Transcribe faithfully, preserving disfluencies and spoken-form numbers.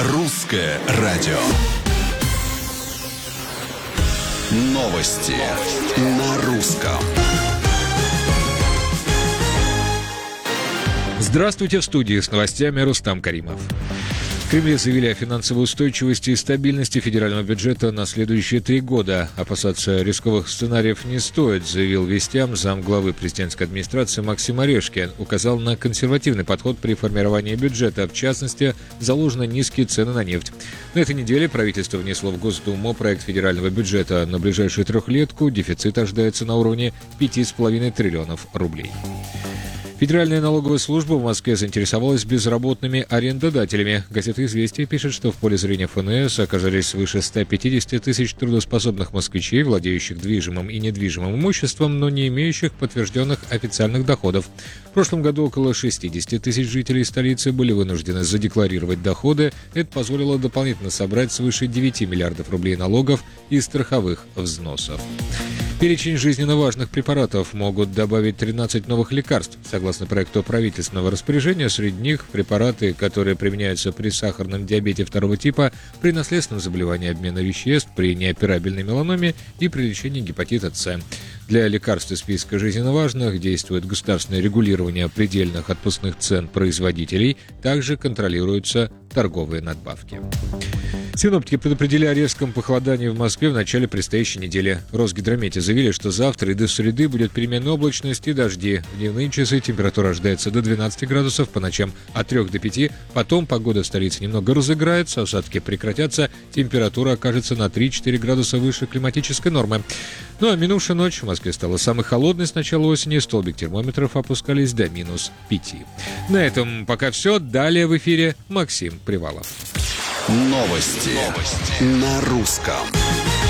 Русское радио. Новости на русском. Здравствуйте, в студии с новостями Рустам Каримов. В Кремле заявили о финансовой устойчивости и стабильности федерального бюджета на следующие три года. Опасаться рисковых сценариев не стоит, заявил вестям замглавы президентской администрации Максим Орешкин. Указал на консервативный подход при формировании бюджета. В частности, заложены низкие цены на нефть. На этой неделе правительство внесло в Госдуму проект федерального бюджета. На ближайшую трехлетку дефицит ожидается на уровне пяти с половиной триллионов рублей. Федеральная налоговая служба в Москве заинтересовалась безработными арендодателями. Газета «Известия» пишет, что в поле зрения эф эн эс оказались свыше ста пятидесяти тысяч трудоспособных москвичей, владеющих движимым и недвижимым имуществом, но не имеющих подтвержденных официальных доходов. В прошлом году около шестидесяти тысяч жителей столицы были вынуждены задекларировать доходы. Это позволило дополнительно собрать свыше девяти миллиардов рублей налогов и страховых взносов. Перечень жизненно важных препаратов могут добавить тринадцать новых лекарств. Согласно проекту правительственного распоряжения, среди них препараты, которые применяются при сахарном диабете второго типа, при наследственном заболевании обмена веществ, при неоперабельной меланоме и при лечении гепатита С. Для лекарств из списка жизненно важных действует государственное регулирование предельных отпускных цен производителей, также контролируются торговые надбавки. Синоптики предупредили о резком похолодании в Москве в начале предстоящей недели. Росгидромете заявили, что завтра и до среды будет переменная облачность и дожди. В дневные часы температура ожидается до двенадцати градусов, по ночам от трёх до пяти. Потом погода в столице немного разыграется, осадки прекратятся, температура окажется на три-четыре градуса выше климатической нормы. Ну а минувшая ночь в Москве стала самой холодной с начала осени, столбик термометров опускались до минус пяти. На этом пока все. Далее в эфире Максим Привалов. Новости, Новости на русском.